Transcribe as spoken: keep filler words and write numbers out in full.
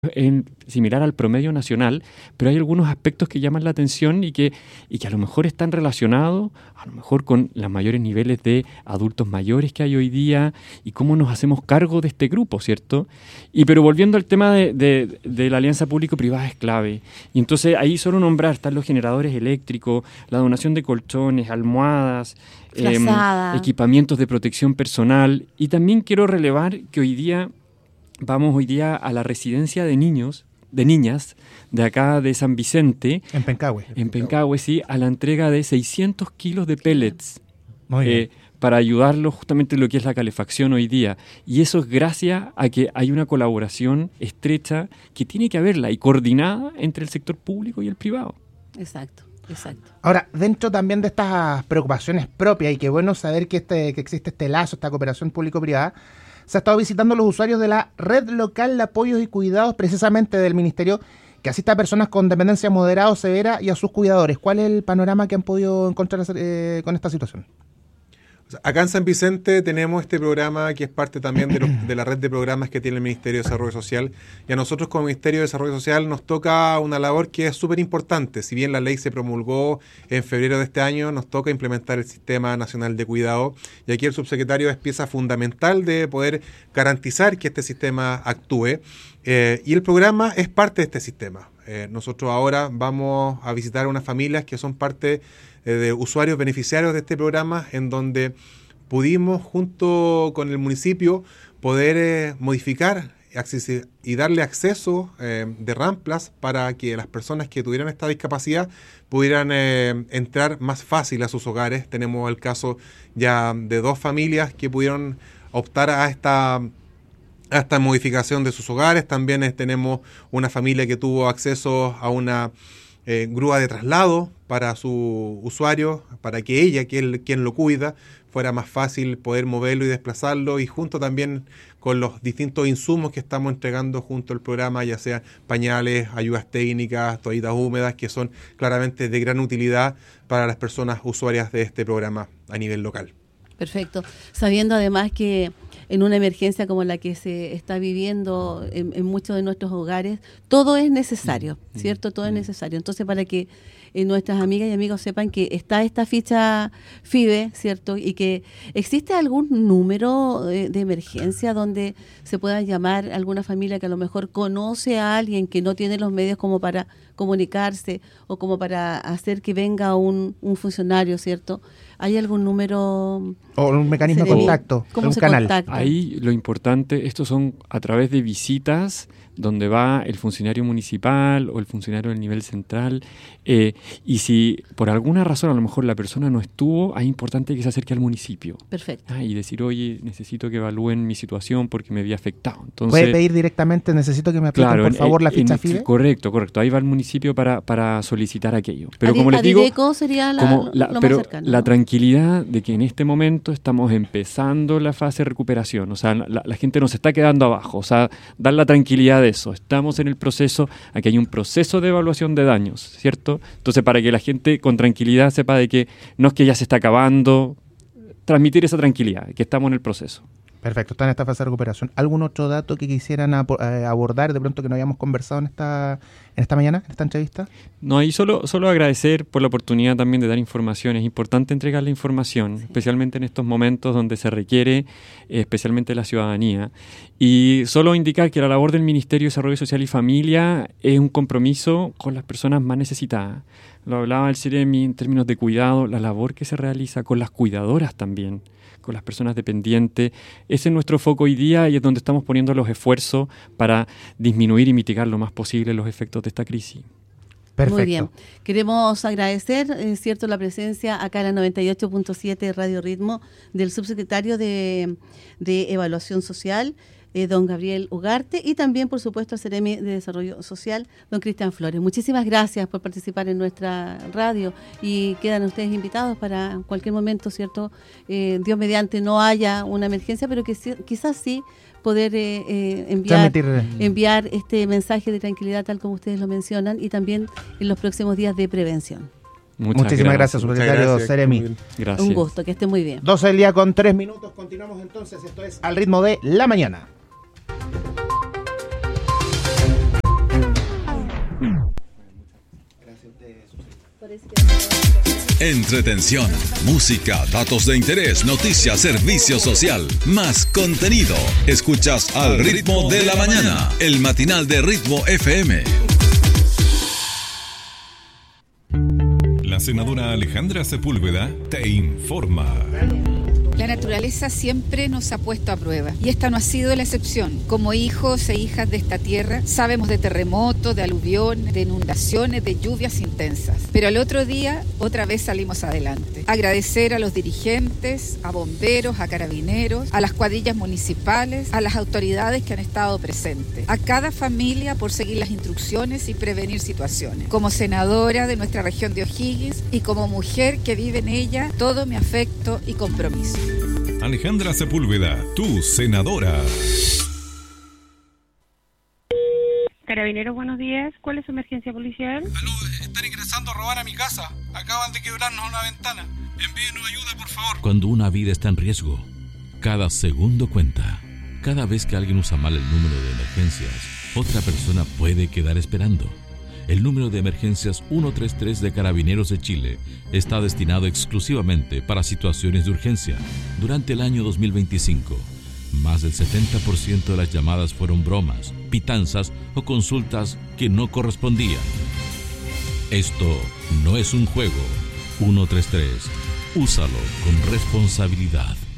en, similar al promedio nacional, pero hay algunos aspectos que llaman la atención y que, y que a lo mejor están relacionados, a lo mejor con los mayores niveles de adultos mayores que hay hoy día y cómo nos hacemos cargo de este grupo, ¿cierto? Y pero volviendo al tema de, de, de la alianza público-privada es clave. Y entonces ahí solo nombrar, están los generadores eléctricos, la donación de colchones, almohadas, eh, equipamientos de protección personal. Y también quiero relevar que hoy día vamos hoy día a la residencia de niños, de niñas, de acá de San Vicente. En Pencahue. En Pencahue, sí, a la entrega de seiscientos kilos de pellets. Muy bien. Eh, para ayudarlos justamente en lo que es la calefacción hoy día. Y eso es gracias a que hay una colaboración estrecha que tiene que haberla y coordinada entre el sector público y el privado. Exacto. Exacto. Ahora, dentro también de estas preocupaciones propias, y qué bueno saber que, este, que existe este lazo, esta cooperación público-privada, se ha estado visitando a los usuarios de la Red Local de Apoyos y Cuidados, precisamente del Ministerio, que asiste a personas con dependencia moderada o severa y a sus cuidadores. ¿Cuál es el panorama que han podido encontrar eh, con esta situación? Acá en San Vicente tenemos este programa que es parte también de, lo, de la red de programas que tiene el Ministerio de Desarrollo Social, y a nosotros como Ministerio de Desarrollo Social nos toca una labor que es súper importante. Si bien la ley se promulgó en febrero de este año, nos toca implementar el Sistema Nacional de Cuidado, y aquí el subsecretario es pieza fundamental de poder garantizar que este sistema actúe, eh, y el programa es parte de este sistema. Eh, nosotros ahora vamos a visitar a unas familias que son parte de usuarios beneficiarios de este programa, en donde pudimos junto con el municipio poder eh, modificar y darle acceso eh, de ramplas para que las personas que tuvieran esta discapacidad pudieran eh, entrar más fácil a sus hogares. Tenemos el caso ya de dos familias que pudieron optar a esta a esta modificación de sus hogares. También eh, tenemos una familia que tuvo acceso a una Eh, grúa de traslado para su usuario, para que ella, que él, quien lo cuida, fuera más fácil poder moverlo y desplazarlo, y junto también con los distintos insumos que estamos entregando junto al programa, ya sea pañales, ayudas técnicas, toallitas húmedas, que son claramente de gran utilidad para las personas usuarias de este programa a nivel local. Perfecto. Sabiendo además que en una emergencia como la que se está viviendo en, en muchos de nuestros hogares, todo es necesario, ¿cierto? Todo es necesario. Entonces, para que eh, nuestras amigas y amigos sepan que está esta ficha FIBE, ¿cierto? Y que existe algún número de, de emergencia donde se pueda llamar a alguna familia que a lo mejor conoce a alguien que no tiene los medios como para comunicarse o como para hacer que venga un, un funcionario, ¿cierto? ¿Hay algún número? O un mecanismo de contacto, ¿Cómo un se canal. contacta? Ahí lo importante, estos son a través de visitas donde va el funcionario municipal o el funcionario del nivel central, eh, y si por alguna razón a lo mejor la persona no estuvo, es importante que se acerque al municipio. Perfecto. Ah, y decir, oye, necesito que evalúen mi situación porque me vi afectado. Entonces, ¿puede pedir directamente, necesito que me apliquen, claro, por en, favor, la en, ficha en, FIBE? Correcto, correcto. Ahí va el municipio para, para solicitar aquello. Pero como Adi- les digo, Adideco sería la, como lo, la, lo pero más cercano, la ¿no? tranquilidad de que en este momento estamos empezando la fase de recuperación. O sea, la, la gente no se está quedando abajo. O sea, dar la tranquilidad de eso. Estamos en el proceso, aquí hay un proceso de evaluación de daños, ¿cierto? Entonces, para que la gente con tranquilidad sepa de que no es que ya se está acabando, transmitir esa tranquilidad, que estamos en el proceso. Perfecto, está en esta fase de recuperación. ¿Algún otro dato que quisieran ap- eh, abordar de pronto que no hayamos conversado en esta en esta mañana, en esta entrevista? No, y solo, solo agradecer por la oportunidad también de dar información. Es importante entregar la información, sí, especialmente en estos momentos donde se requiere, eh, especialmente la ciudadanía. Y solo indicar que la labor del Ministerio de Desarrollo Social y Familia es un compromiso con las personas más necesitadas. Lo hablaba el Ceremi en términos de cuidado, la labor que se realiza con las cuidadoras también, con las personas dependientes. Ese es nuestro foco hoy día y es donde estamos poniendo los esfuerzos para disminuir y mitigar lo más posible los efectos de esta crisis. Perfecto. Muy bien. Queremos agradecer, es cierto, la presencia acá en la noventa y ocho punto siete Radio Ritmo del subsecretario de, de Evaluación Social, eh, don Gabriel Ugarte, y también, por supuesto, al Ceremi de Desarrollo Social, don Cristian Flores. Muchísimas gracias por participar en nuestra radio y quedan ustedes invitados para cualquier momento, ¿cierto? Eh, Dios mediante no haya una emergencia, pero que sí, quizás sí poder eh, eh, enviar, enviar este mensaje de tranquilidad tal como ustedes lo mencionan, y también en los próximos días de prevención. Muchas Muchísimas gracias, gracias subsecretario Ceremi. Gracias. Un gusto, que esté muy bien. doce del día con tres minutos, continuamos entonces, esto es Al Ritmo de la Mañana. Entretención, música, datos de interés, noticias, servicio social, más contenido. Escuchas Al Ritmo de la Mañana, el matinal de Ritmo F M. La senadora Alejandra Sepúlveda te informa. La naturaleza siempre nos ha puesto a prueba y esta no ha sido la excepción. Como hijos e hijas de esta tierra, sabemos de terremotos, de aluviones, de inundaciones, de lluvias intensas. Pero al otro día, otra vez salimos adelante. Agradecer a los dirigentes, a bomberos, a carabineros, a las cuadrillas municipales, a las autoridades que han estado presentes, a cada familia por seguir las instrucciones y prevenir situaciones. Como senadora de nuestra región de O'Higgins y como mujer que vive en ella, todo mi afecto y compromiso. Alejandra Sepúlveda, tu senadora. Carabineros, buenos días. ¿Cuál es su emergencia policial? Aló, están ingresando a robar a mi casa. Acaban de quebrarnos una ventana. Envíenos ayuda, por favor. Cuando una vida está en riesgo, cada segundo cuenta. Cada vez que alguien usa mal el número de emergencias, otra persona puede quedar esperando. El número de emergencias ciento treinta y tres de Carabineros de Chile está destinado exclusivamente para situaciones de urgencia. Durante el año dos mil veinticinco, más del setenta por ciento de las llamadas fueron bromas, pitanzas o consultas que no correspondían. Esto no es un juego. ciento treinta y tres. Úsalo con responsabilidad.